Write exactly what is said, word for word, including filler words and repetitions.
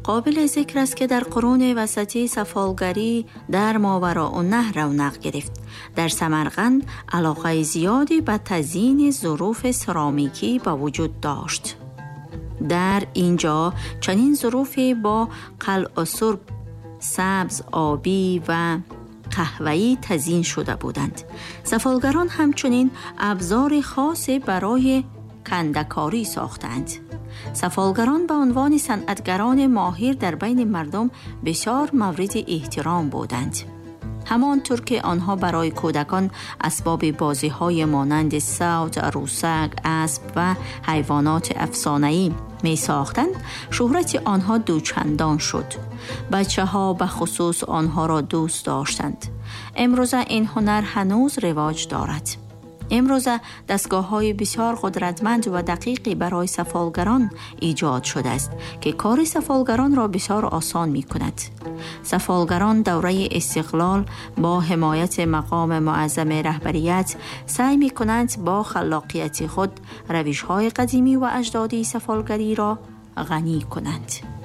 قابل ذکر است که در قرون وسطی سفالگری در ماوراءالنهر رونق گرفت. در سمرقند علاقه زیادی به تزیین ظروف سرامیکی به وجود داشت. در اینجا چنین ظروفی با قلع سرب، سبز، آبی و قهوه‌ای تزیین شده بودند. سفالگران همچنین ابزار خاصی برای کنده‌کاری ساختند. سفالگران به عنوان صنعتگران ماهر در بین مردم بسیار مورد احترام بودند. همانطور که آنها برای کودکان اسباب بازی‌های مانند صوت، عروسک، اسب و حیوانات افسانه‌ای می ساختند، شهرت آنها دوچندان شد. بچه‌ها به خصوص آنها را دوست داشتند. امروزه این هنر هنوز رواج دارد. امروزه دستگاه‌های بسیار قدرتمند و دقیقی برای سفالگران ایجاد شده است که کار سفالگران را بسیار آسان می‌کند. سفالگران دوره استقلال با حمایت مقام معظم رهبریت سعی می‌کنند با خلاقیت خود روش‌های قدیمی و اجدادی سفالگری را غنی کنند.